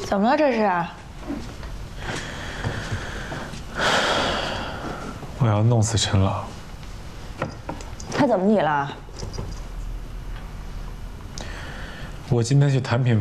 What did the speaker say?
怎么了这是？ 我要弄死陈朗。 他怎么你了？ 我今天去谈品。